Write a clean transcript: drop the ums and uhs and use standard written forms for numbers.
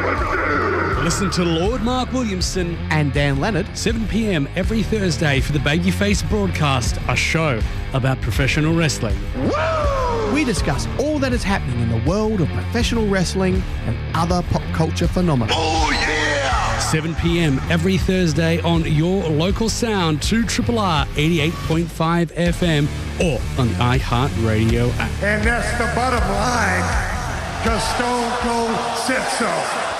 Listen to Lord Mark Williamson and Dan Leonard, 7 p.m. every Thursday for the Babyface Broadcast, a show about professional wrestling. Woo! We discuss all that is happening in the world of professional wrestling and other pop culture phenomena. Oh, yeah! 7 p.m. every Thursday on your local sound, 2RRR 88.5 FM or on the iHeartRadio app. And that's the bottom line, because Stone Cold said so.